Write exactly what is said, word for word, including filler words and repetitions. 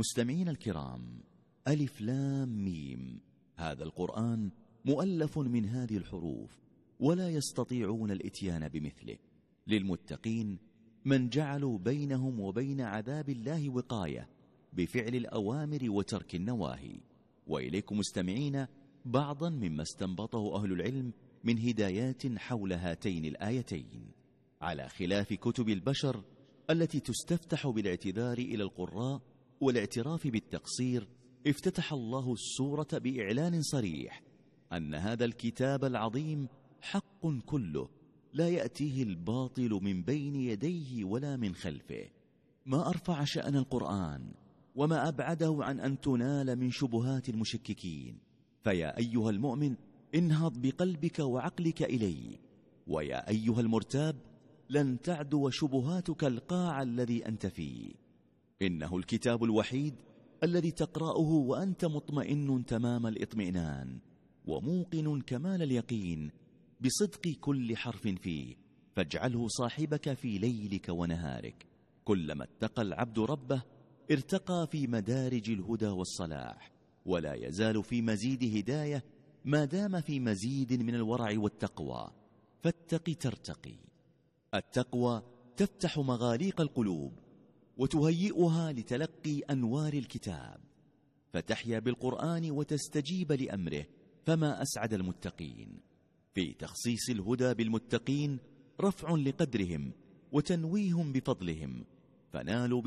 مستمعين الكرام، ألف لام ميم، هذا القرآن مؤلف من هذه الحروف ولا يستطيعون الإتيان بمثله. للمتقين من جعلوا بينهم وبين عذاب الله وقاية بفعل الأوامر وترك النواهي. وإليكم مستمعين بعضا مما استنبطه أهل العلم من هدايات حول هاتين الآيتين، على خلاف كتب البشر التي تستفتح بالاعتذار إلى القراء والاعتراف بالتقصير. افتتح الله السورة بإعلان صريح أن هذا الكتاب العظيم حق كله، لا يأتيه الباطل من بين يديه ولا من خلفه. ما أرفع شأن القرآن وما أبعده عن أن تنال من شبهات المشككين. فيا أيها المؤمن انهض بقلبك وعقلك إليه، ويا أيها المرتاب لن تعدو شبهاتك القاع الذي أنت فيه. إنه الكتاب الوحيد الذي تقرأه وأنت مطمئن تمام الاطمئنان وموقن كمال اليقين بصدق كل حرف فيه، فاجعله صاحبك في ليلك ونهارك. كلما اتقى العبد ربه ارتقى في مدارج الهدى والصلاح، ولا يزال في مزيد هداية ما دام في مزيد من الورع والتقوى. فاتق ترتقي. التقوى تفتح مغاليق القلوب وتهيئها لتلقي أنوار الكتاب، فتحيا بالقرآن وتستجيب لأمره. فما أسعد المتقين. في تخصيص الهدى بالمتقين رفع لقدرهم وتنويه بفضلهم، فنالوا